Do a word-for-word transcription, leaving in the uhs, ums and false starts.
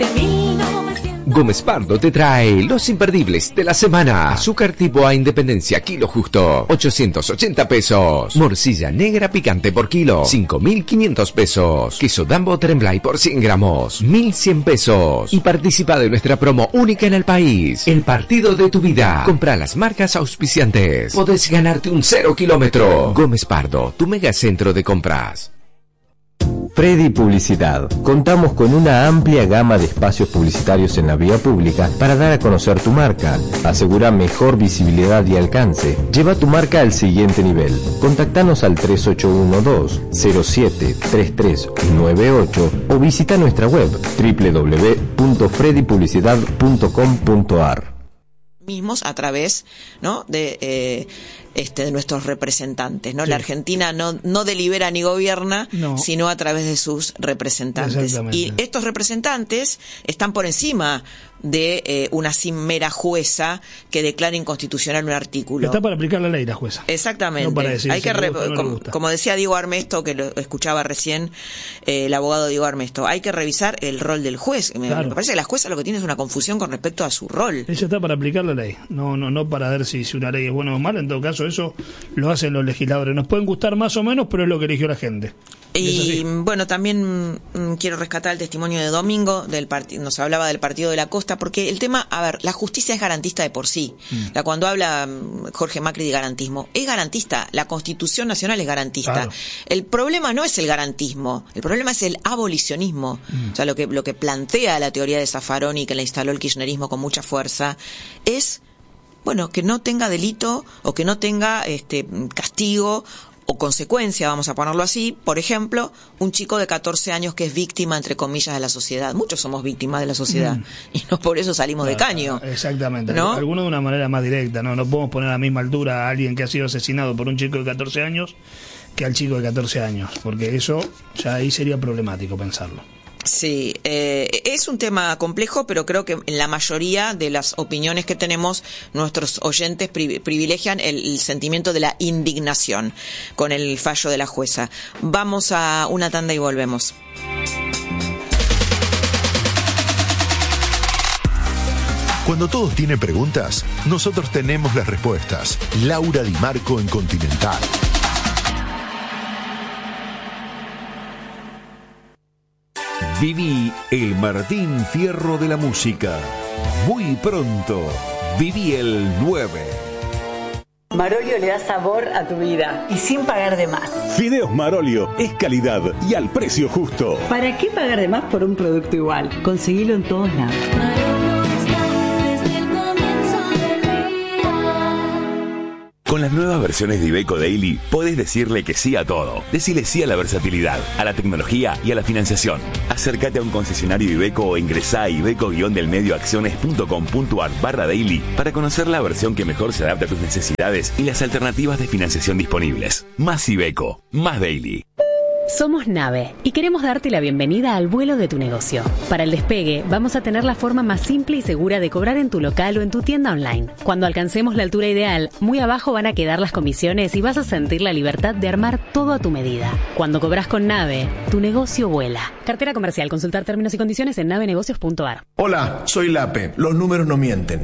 desde mil novecientos. Gómez Pardo te trae los imperdibles de la semana. Azúcar tipo A Independencia, kilo justo, ochocientos ochenta pesos. Morcilla negra picante por kilo, cinco mil quinientos pesos. Queso Dambo Tremblay por cien gramos, mil cien pesos. Y participa de nuestra promo única en el país. El partido de tu vida. Compra las marcas auspiciantes. Podés ganarte un cero kilómetro. Gómez Pardo, tu megacentro de compras. Freddy Publicidad. Contamos con una amplia gama de espacios publicitarios en la vía pública para dar a conocer tu marca. Asegura mejor visibilidad y alcance. Lleva tu marca al siguiente nivel. Contactanos al tres ocho uno dos cero siete tres tres nueve ocho o visita nuestra web doble u doble u doble u punto freddy publicidad punto com punto a r. Mismos a través, ¿no?, de eh, este de nuestros representantes, ¿no? Sí. La Argentina no no delibera ni gobierna, no, sino a través de sus representantes. Y estos representantes están por encima de eh, una mera jueza que declara inconstitucional un artículo. Está para aplicar la ley la jueza. Exactamente. No para decir, hay que re- gusta, no como, como decía Diego Armesto, que lo escuchaba recién, eh, el abogado Diego Armesto, hay que revisar el rol del juez. Me, claro. me parece que la jueza lo que tiene es una confusión con respecto a su rol. Ella está para aplicar la ley, no no no para ver si, si una ley es buena o mala. En todo caso, eso lo hacen los legisladores. Nos pueden gustar más o menos, pero es lo que eligió la gente. Y bueno, también mm, quiero rescatar el testimonio de Domingo, del part- nos hablaba del Partido de la Costa, porque el tema, a ver, la justicia es garantista de por sí. Mm. La, cuando habla mm, Jorge Macri de garantismo, es garantista, la Constitución Nacional es garantista. Claro. El problema no es el garantismo, el problema es el abolicionismo. Mm. O sea, lo que, lo que plantea la teoría de Zaffaroni, que la instaló el kirchnerismo con mucha fuerza, es, bueno, que no tenga delito o que no tenga este castigo o consecuencia, vamos a ponerlo así. Por ejemplo, un chico de catorce años que es víctima, entre comillas, de la sociedad. Muchos somos víctimas de la sociedad mm. y no por eso salimos claro, de caño. Exactamente, ¿no? Algunos de una manera más directa, ¿no? No podemos poner a la misma altura a alguien que ha sido asesinado por un chico de catorce años que al chico de catorce años, porque eso ya ahí sería problemático pensarlo. Sí, eh, es un tema complejo, pero creo que en la mayoría de las opiniones que tenemos, nuestros oyentes pri- privilegian el, el sentimiento de la indignación con el fallo de la jueza. Vamos a una tanda y volvemos. Cuando todos tienen preguntas, nosotros tenemos las respuestas. Laura Di Marco en Continental. Viví el Martín Fierro de la música. Muy pronto, viví el nueve. Marolio le da sabor a tu vida y sin pagar de más. Fideos Marolio es calidad y al precio justo. ¿Para qué pagar de más por un producto igual? Conseguilo en todos lados. Con las nuevas versiones de Iveco Daily, podés decirle que sí a todo. Decile sí a la versatilidad, a la tecnología y a la financiación. Acércate a un concesionario Iveco o ingresá a iveco-delmedioacciones.com.ar barra daily para conocer la versión que mejor se adapta a tus necesidades y las alternativas de financiación disponibles. Más Iveco, más Daily. Somos Nave y queremos darte la bienvenida al vuelo de tu negocio. Para el despegue, vamos a tener la forma más simple y segura de cobrar en tu local o en tu tienda online. Cuando alcancemos la altura ideal, muy abajo van a quedar las comisiones y vas a sentir la libertad de armar todo a tu medida. Cuando cobras con Nave, tu negocio vuela. Cartera comercial. Consultar términos y condiciones en navenegocios punto a r. Hola, soy Lape. Los números no mienten.